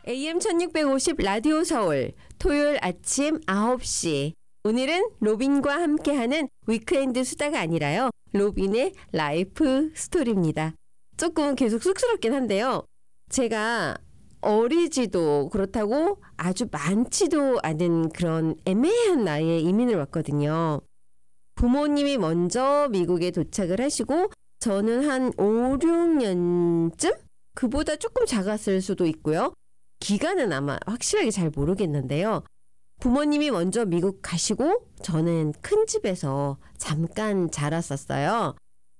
AM 1650 라디오 서울 토요일 아침 9시 오늘은 로빈과 함께하는 위크엔드 수다가 아니라요. 로빈의 라이프 스토리입니다. 조금 계속 쑥스럽긴 한데요. 제가 어리지도 그렇다고 아주 많지도 않은 그런 애매한 나이에 이민을 왔거든요. 부모님이 먼저 미국에 도착을 하시고 저는 한 5, 6년쯤? 그보다 조금 작았을 수도 있고요. 기간은 아마 확실하게 잘 모르겠는데요. 부모님이 먼저 미국 가시고 저는 큰 집에서 잠깐 자랐었어요.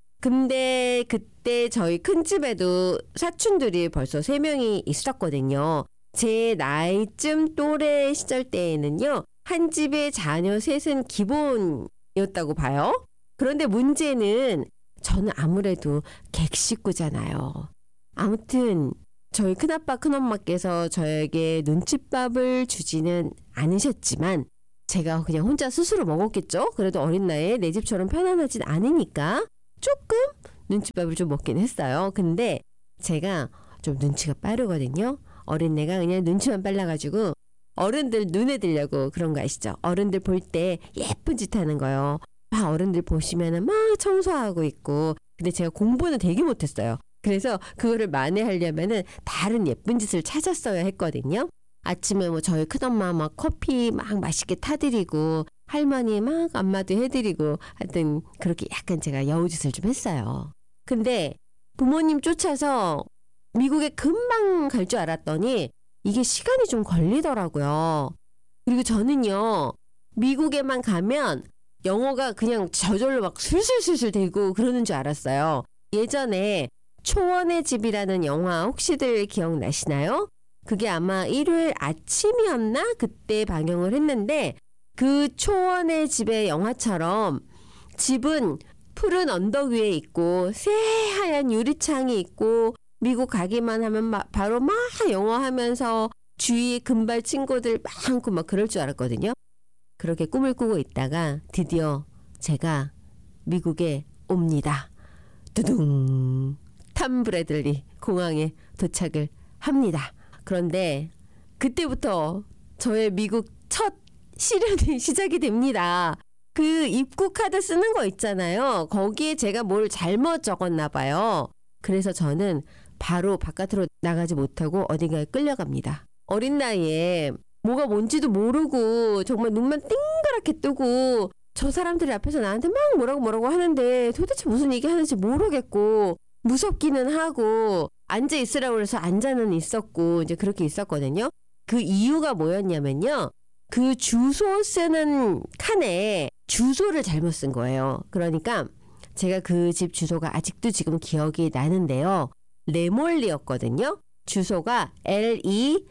근데 그때 저희 큰 집에도 사촌들이 벌써 3명이 있었거든요. 제 나이쯤 또래 시절 때에는요. 한 집에 자녀 셋은 기본이었다고 봐요. 그런데 문제는 저는 아무래도 객식구잖아요. 아무튼 저희 큰아빠 큰엄마께서 저에게 눈칫밥을 주지는 않으셨지만 제가 그냥 혼자 스스로 먹었겠죠. 그래도 어린 나이에 내 집처럼 편안하진 않으니까 조금 눈칫밥을 좀 먹긴 했어요. 근데 제가 좀 눈치가 빠르거든요. 어린애가 그냥 눈치만 빨라가지고 어른들 눈에 들려고 그런 거 아시죠? 어른들 볼 때 예쁜 짓 하는 거요. 막 어른들 보시면은 막 청소하고 있고. 근데 제가 공부는 되게 못했어요. 그래서 그거를 만회하려면은 다른 예쁜 짓을 찾았어야 했거든요. 아침에 뭐 저희 큰엄마 막 커피 막 맛있게 타드리고 할머니 막 안마도 해드리고 하여튼 그렇게 약간 제가 여우짓을 좀 했어요. 근데 부모님 쫓아서 미국에 금방 갈 줄 알았더니 이게 시간이 좀 걸리더라고요. 그리고 저는요. 미국에만 가면 영어가 그냥 저절로 막 술술술술 되고 그러는 줄 알았어요. 예전에 초원의 집이라는 영화 혹시들 기억나시나요? 그게 아마 일요일 아침이었나? 그때 방영을 했는데 그 초원의 집의 영화처럼 집은 푸른 언덕 위에 있고 새하얀 유리창이 있고 미국 가기만 하면 바로 막 영어 하면서 주위에 금발 친구들 많고 막 그럴 줄 알았거든요. 그렇게 꿈을 꾸고 있다가 드디어 제가 미국에 옵니다. 두둥! 탐 브래들리 공항에 도착을 합니다. 그런데 그때부터 저의 미국 첫 시련이 시작이 됩니다. 그 입국 카드 쓰는 거 있잖아요. 거기에 제가 뭘 잘못 적었나 봐요. 그래서 저는 바로 바깥으로 나가지 못하고 어딘가에 끌려갑니다. 어린 나이에 뭐가 뭔지도 모르고 정말 눈만 띵그랗게 뜨고 저 사람들이 앞에서 나한테 막 뭐라고 하는데 도대체 무슨 얘기하는지 모르겠고 무섭기는 하고 앉아 있으라고 해서 앉아는 있었고 이제 그렇게 있었거든요. 그 이유가 뭐였냐면요. 그 주소 쓰는 칸에 주소를 잘못 쓴 거예요. 그러니까 제가 그 집 주소가 아직도 지금 기억이 나는데요. 레몰리였거든요. 주소가 LEMOLI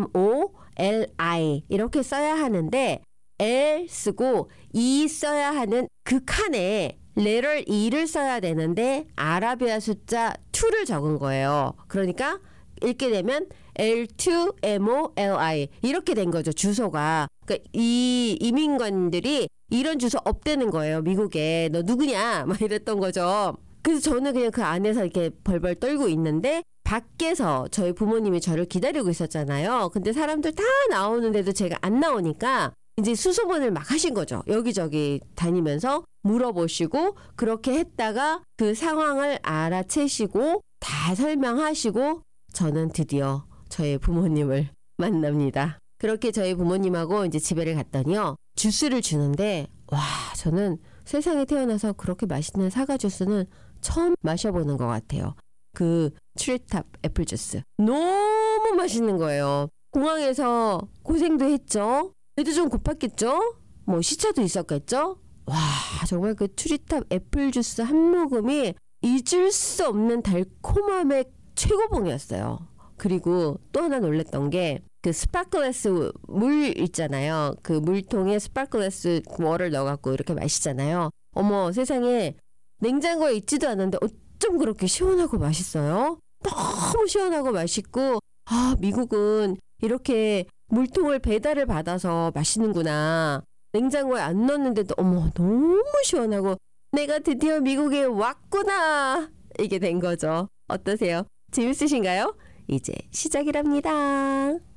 이렇게 써야 하는데 L 쓰고 E 써야 하는 그 칸에 레터 E를 써야 되는데 아라비아 숫자 2를 적은 거예요. 그러니까 읽게 되면 L2MOLI 이렇게 된 거죠. 주소가. 그러니까 이 이민관들이 이런 주소 없대는 거예요. 미국에. 너 누구냐? 막 이랬던 거죠. 그래서 저는 그냥 그 안에서 이렇게 벌벌 떨고 있는데 밖에서 저희 부모님이 저를 기다리고 있었잖아요. 근데 사람들 다 나오는데도 제가 안 나오니까 이제 수소문을 막 하신 거죠. 여기저기 다니면서 물어보시고 그렇게 했다가 그 상황을 알아채시고 다 설명하시고 저는 드디어 저의 부모님을 만납니다. 그렇게 저희 부모님하고 이제 집에를 갔더니요. 주스를 주는데 와 저는 세상에 태어나서 그렇게 맛있는 사과 주스는 처음 마셔보는 것 같아요. 그 트리탑 애플 주스. 너무 맛있는 거예요. 공항에서 고생도 했죠. 애도 좀 고팠겠죠? 뭐 시차도 있었겠죠? 와 정말 그 트리탑 애플 주스 한 모금이 잊을 수 없는 달콤함의 최고봉이었어요. 그리고 또 하나 놀랬던 게 그 스파클레스 물 있잖아요. 그 물통에 스파클레스 워를 넣어갖고 이렇게 마시잖아요. 어머 세상에 냉장고에 있지도 않은데 어쩜 그렇게 시원하고 맛있어요? 너무 시원하고 맛있고 아 미국은 이렇게 물통을 배달을 받아서 마시는구나. 냉장고에 안 넣었는데도 어머 너무 시원하고 내가 드디어 미국에 왔구나. 이게 된 거죠. 어떠세요? 재밌으신가요? 이제 시작이랍니다.